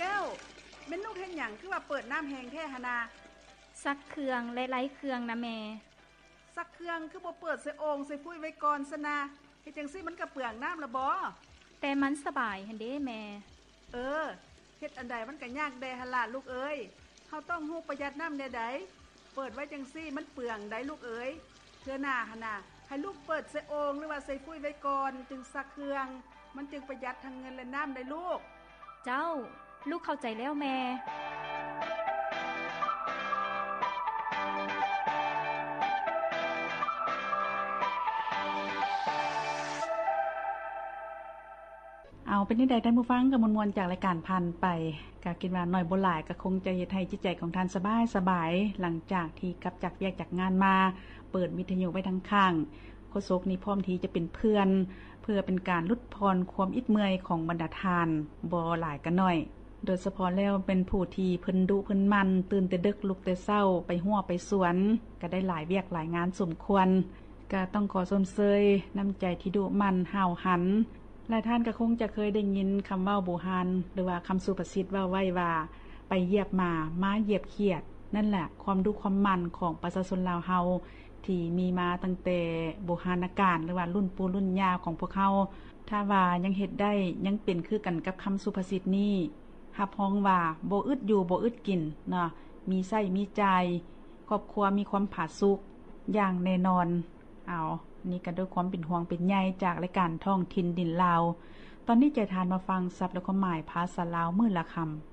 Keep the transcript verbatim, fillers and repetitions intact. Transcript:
แก้วแม่นลูกเฮ็ดหยังคือว่าเปิดน้ำแห้งแท้หนาซักเครื่องและไล้เครื่องนะแม่ซักเครื่องคือบ่เปิดใส่โอ่งใส่ฟุ้ยไว้ก่อนซะนะเฮ็ดจังซี่มันก็เปลืองน้ำละบ่แต่มันสบายหั่นเด้แม่เออเฮ็ดอันใดมันก็ยากแดหั่นล่ะลูกเอ้ยเฮาต้องฮู้ประหยัดน้ำแน่ใดเปิดไว้จังซี่มันเปลืองได้ลูกเอ้ยเทื่อหน้าหั่นน่ะให้ลูกเปิดใส่โอ่งหรือว่าใส่ฟุ้ยไว้ก่อนจึงซักเครื่องมันจึงประหยัดทั้งเงินและน้ำได้ลูกเจ้าลูกเข้าใจแล้วแม่เอาเป็นที่ใดท่านผู้ฟังกับมวลๆจากรายการพันไปก็คิดว่าหน่อยบ่หลายก็คงจะเฮ็ดให้จิตใจของท่านสบายสบายหลังจากที่กลับจากแยกจากงานมาเปิดวิทยุไว้ทั้งข้างโฆษกนี้พร้อมที่จะเป็นเพื่อนเพื่อเป็นการลดพรความอิดเมื่อยของบรรดาทานบ่หลายกันหน่อยโดยเฉพาะแล้วเป็นผู้ที่เพิ่นดุเพิ่นมันตื่นแต่ดึกลุกแต่เช้าไปหัวไปสวนก็ได้หลายเวียกหลายงานสมควรก็ต้องขอชมเชยน้ำใจที่ดุมันห้าวหันหลายท่านก็คงจะเคยได้ยินคำเว้าโบราณหรือว่าคำสุภาษิตว่าไว้ว่าไปเหยียบหมาม้าเหยียบเขียดนั่นแหละความดุความมันของประชาชนลาวเฮาที่มีมาตั้งแต่โบราณกาลหรือว่ารุ่นปู่รุ่นย่าของพวกเขาถ้าว่ายังเฮ็ดได้ยังเป็นคือกันกับคำสุภาษิตนี้รับรองว่าบ่อึดอยู่บ่อึดกินเนาะมีไส้มีใจครอบครัวมีความผาสุกอย่างแน่นอนเอานี่ก็ด้วยความเป็นห่วงเป็นใยจากรายการท่องถิ่นดินลาวตอนนี้ใจทานมาฟังศัพท์และความหมายภาษาลาวมื้อละคำ